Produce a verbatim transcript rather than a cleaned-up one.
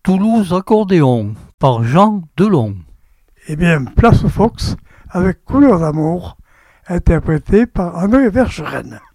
Toulouse Accordéon par Jean Delon. Eh bien, place au Fox avec Couleur d'amour, interprété par André Verschuren.